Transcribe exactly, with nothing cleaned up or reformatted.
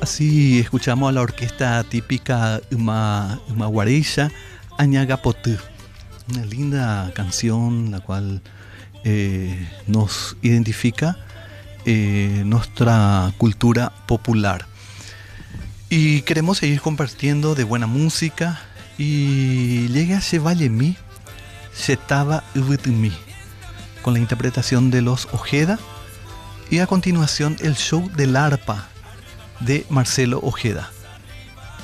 Así escuchamos a la orquesta típica Uma, Uma Guarilla, Añagapotú. Una linda canción la cual eh, nos identifica eh, nuestra cultura popular. Y queremos seguir compartiendo de buena música. Y llega Shevayemi, Shetaba Ubutumi, con la interpretación de los Ojeda. Y a continuación el show del arpa de Marcelo Ojeda.